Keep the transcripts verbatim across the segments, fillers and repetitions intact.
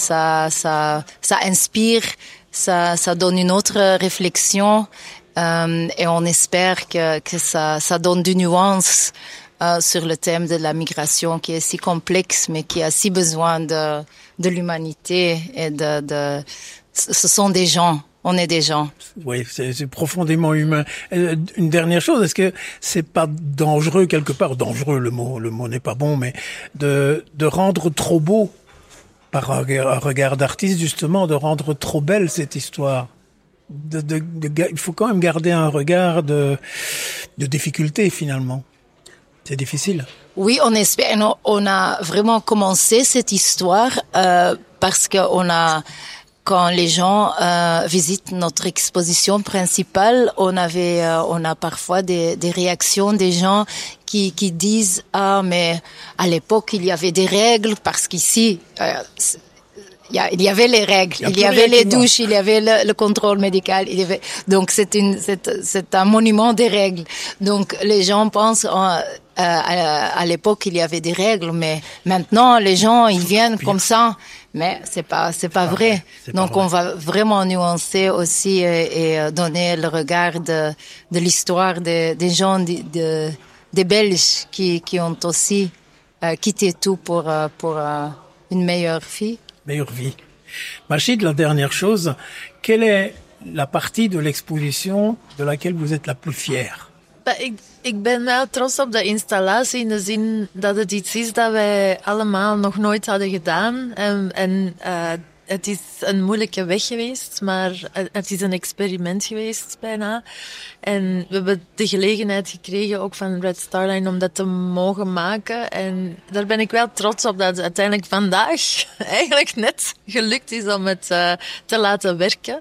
ça, ça, ça inspire, ça, ça donne une autre réflexion. Euh, et on espère que, que ça, ça donne du nuance euh, sur le thème de la migration qui est si complexe, mais qui a si besoin de, de l'humanité et de, de, ce sont des gens. On est des gens. Oui, c'est, c'est profondément humain. Euh, une dernière chose, est-ce que c'est pas dangereux quelque part, dangereux, le mot, le mot n'est pas bon, mais de, de rendre trop beau par un, un regard d'artiste, justement, de rendre trop belle cette histoire? De, de, de, il faut quand même garder un regard de, de difficulté finalement. C'est difficile. Oui, on espère. On a vraiment commencé cette histoire euh, parce que on a, quand les gens euh, visitent notre exposition principale, on avait, euh, on a parfois des, des réactions des gens qui, qui disent ah mais à l'époque il y avait des règles parce qu'ici euh, il y avait les règles, il y, il y avait les douches, il y avait le, le contrôle médical, il y avait, donc c'est une, c'est, c'est un monument des règles. Donc les gens pensent, euh, à, à l'époque il y avait des règles, mais maintenant les gens ils viennent comme ça, mais c'est pas, c'est pas, pas vrai. vrai. C'est donc pas vrai. On va vraiment nuancer aussi et, et donner le regard de, de l'histoire de, des gens, de, de, des Belges qui, qui ont aussi euh, quitté tout pour, pour euh, une meilleure vie. meilleure vie. Machid, la dernière chose, quelle est la partie de l'exposition de laquelle vous êtes la plus fière? Ik, ik ben wel trots op de installatie in de zin dat het iets is dat wij allemaal nog nooit hadden gedaan. En, en uh, het is een moeilijke weg geweest, maar het is een experiment geweest bijna. En we hebben de gelegenheid gekregen ook van Red Star Line om dat te mogen maken. En daar ben ik wel trots op dat het uiteindelijk vandaag eigenlijk net gelukt is om het uh, te laten werken.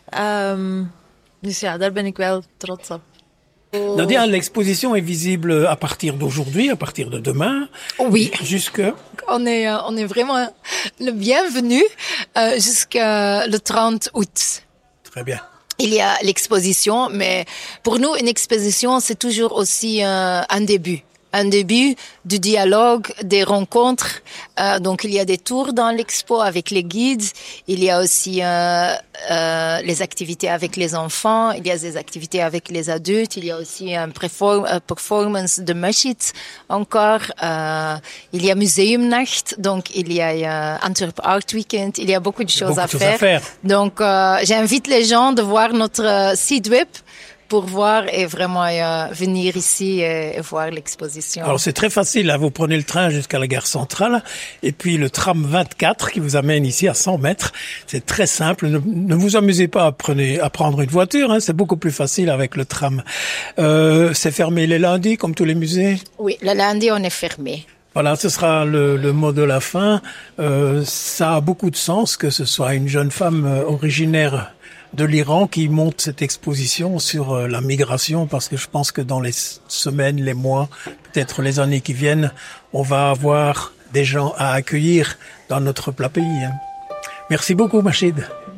Um, dus ja, daar ben ik wel trots op. Nadia, l'exposition est visible à partir d'aujourd'hui, à partir de demain. Oui. Jusque. On est, on est vraiment le bienvenu euh, jusqu'à le trente août. Très bien. Il y a l'exposition, mais pour nous, une exposition, c'est toujours aussi euh, un début. Un début du dialogue, des rencontres. Euh, donc, il y a des tours dans l'expo avec les guides. Il y a aussi euh, euh, les activités avec les enfants. Il y a des activités avec les adultes. Il y a aussi un perform- euh, performance de Machid encore. Euh, il y a Museumnacht. Donc, il y a euh, Antwerp Art Weekend. Il y a beaucoup de choses, beaucoup à, de choses faire. à faire. Donc, euh, j'invite les gens de voir notre site web pour voir et vraiment euh, venir ici et, et voir l'exposition. Alors c'est très facile, hein. Vous prenez le train jusqu'à la gare centrale et puis le tram vingt-quatre qui vous amène ici à cent mètres. C'est très simple, ne, ne vous amusez pas à, prenez, à prendre une voiture, hein. C'est beaucoup plus facile avec le tram. Euh, c'est fermé les lundis comme tous les musées? Oui, le lundi on est fermé. Voilà, ce sera le, le mot de la fin. Euh, ça a beaucoup de sens que ce soit une jeune femme originaire de l'Iran qui monte cette exposition sur euh, la migration, parce que je pense que dans les semaines, les mois, peut-être les années qui viennent, on va avoir des gens à accueillir dans notre plat pays. Hein. Merci beaucoup, Machid.